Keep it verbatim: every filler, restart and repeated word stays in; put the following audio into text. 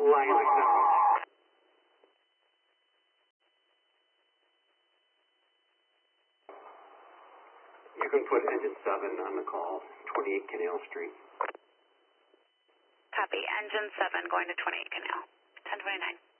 line acknowledged. You can put engine seven on the call, twenty-eight Canal Street. Copy. Engine seven going to twenty-eight Canal. ten twenty-nine.